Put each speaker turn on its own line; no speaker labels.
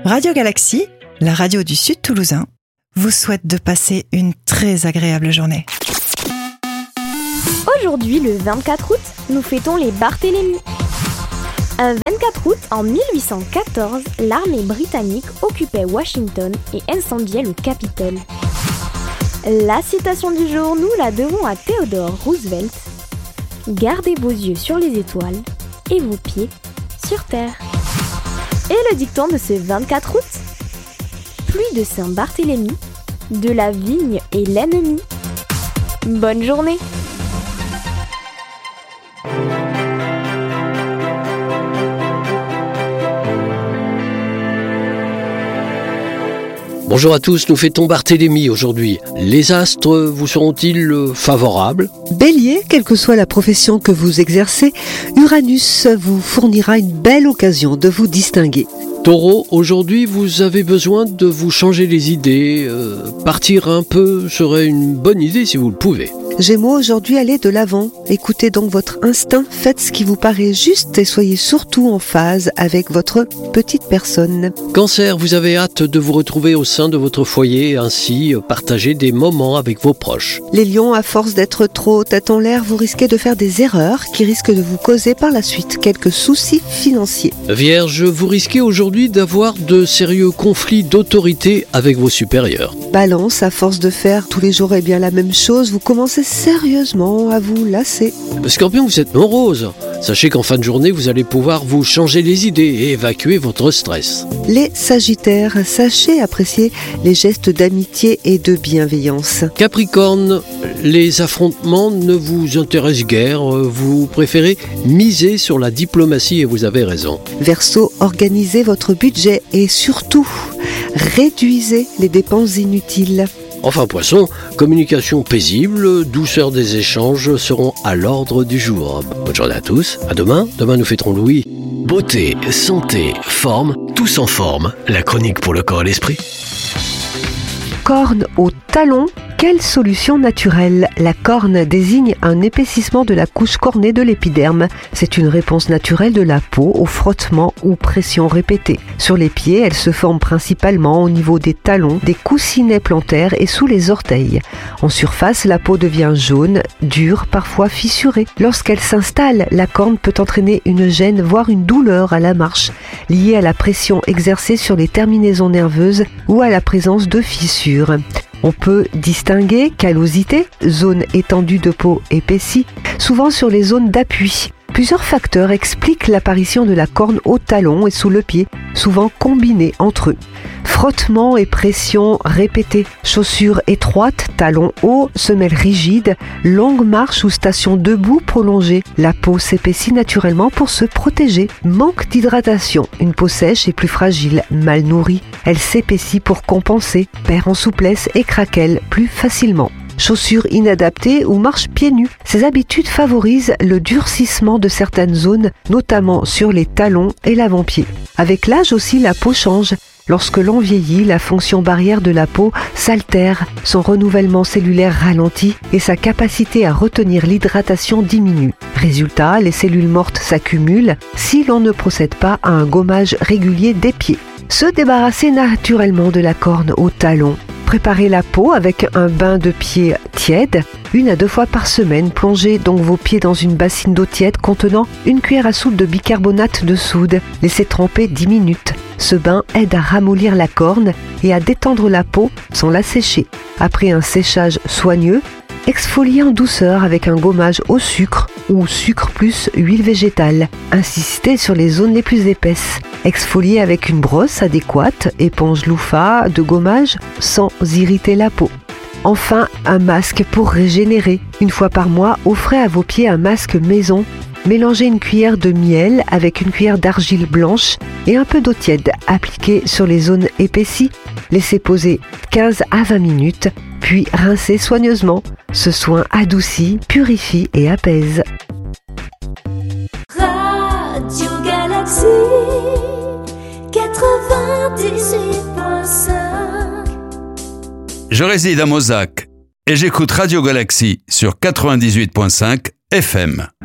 Radio Galaxie, la radio du Sud Toulousain, vous souhaite de passer une très agréable journée.
Aujourd'hui, le 24 août, nous fêtons les Barthélemy. Un 24 août, en 1814, l'armée britannique occupait Washington et incendiait le Capitole. La citation du jour, nous la devons à Theodore Roosevelt. Gardez vos yeux sur les étoiles et vos pieds sur terre. Et le dicton de ce 24 août, pluie de Saint-Barthélemy, de la vigne est l'ennemi. Bonne journée!
Bonjour à tous, nous fêtons Barthélemy aujourd'hui. Les astres vous seront-ils favorables ?
Bélier, quelle que soit la profession que vous exercez, Uranus vous fournira une belle occasion de vous distinguer.
Taureau, aujourd'hui vous avez besoin de vous changer les idées. Partir un peu serait une bonne idée si vous le pouvez.
Gémeaux, aujourd'hui allez de l'avant. Écoutez donc votre instinct, faites ce qui vous paraît juste et soyez surtout en phase avec votre petite personne.
Cancer, vous avez hâte de vous retrouver au sein de votre foyer et ainsi partager des moments avec vos proches.
Les lions, à force d'être trop tête en l'air, vous risquez de faire des erreurs qui risquent de vous causer par la suite quelques soucis financiers.
Vierge, vous risquez aujourd'hui d'avoir de sérieux conflits d'autorité avec vos supérieurs.
Balance, à force de faire tous les jours bien la même chose, vous commencez sérieusement à vous lasser.
Scorpion, vous êtes morose. Sachez qu'en fin de journée, vous allez pouvoir vous changer les idées et évacuer votre stress.
Les Sagittaires, sachez apprécier les gestes d'amitié et de bienveillance.
Capricorne, les affrontements ne vous intéressent guère. Vous préférez miser sur la diplomatie et vous avez raison.
Verseau, organisez votre budget et surtout, réduisez les dépenses inutiles.
Enfin Poisson, communication paisible, douceur des échanges seront à l'ordre du jour. Bonne journée à tous, à demain, demain nous fêterons Louis. Beauté, santé, forme, tous en forme, la chronique pour le corps et l'esprit.
Corne au talon, quelle solution naturelle ? La corne désigne un épaississement de la couche cornée de l'épiderme. C'est une réponse naturelle de la peau au frottement ou pression répétée. Sur les pieds, elle se forme principalement au niveau des talons, des coussinets plantaires et sous les orteils. En surface, la peau devient jaune, dure, parfois fissurée. Lorsqu'elle s'installe, la corne peut entraîner une gêne, voire une douleur à la marche, liée à la pression exercée sur les terminaisons nerveuses ou à la présence de fissures. On peut distinguer callosité, zone étendue de peau épaissie, souvent sur les zones d'appui. Plusieurs facteurs expliquent l'apparition de la corne au talon et sous le pied, souvent combinés entre eux. Frottement et pression répétée, chaussures étroites, talons hauts, semelles rigides, longue marche ou station debout prolongée. La peau s'épaissit naturellement pour se protéger. Manque d'hydratation, une peau sèche et plus fragile, mal nourrie. Elle s'épaissit pour compenser, perd en souplesse et craquelle plus facilement. Chaussures inadaptées ou marche pieds nus. Ces habitudes favorisent le durcissement de certaines zones, notamment sur les talons et l'avant-pied. Avec l'âge aussi, la peau change. Lorsque l'on vieillit, la fonction barrière de la peau s'altère, son renouvellement cellulaire ralentit et sa capacité à retenir l'hydratation diminue. Résultat, les cellules mortes s'accumulent si l'on ne procède pas à un gommage régulier des pieds. Se débarrasser naturellement de la corne au talon. Préparez la peau avec un bain de pieds tiède, 1 à 2 fois par semaine. Plongez donc vos pieds dans une bassine d'eau tiède contenant 1 cuillère à soupe de bicarbonate de soude. Laissez tremper 10 minutes. Ce bain aide à ramollir la corne et à détendre la peau sans la sécher. Après un séchage soigneux, exfoliez en douceur avec un gommage au sucre ou sucre plus huile végétale. Insistez sur les zones les plus épaisses. Exfoliez avec une brosse adéquate, éponge loofah de gommage sans irriter la peau. Enfin, un masque pour régénérer. 1 fois par mois, offrez à vos pieds un masque maison. Mélangez 1 cuillère de miel avec 1 cuillère d'argile blanche et un peu d'eau tiède. Appliquez sur les zones épaissies. Laissez poser 15 à 20 minutes, puis rincez soigneusement. Ce soin adoucit, purifie et apaise.
Radio Galaxie 98.5.
Je réside à Mozac et j'écoute Radio Galaxie sur 98.5 FM.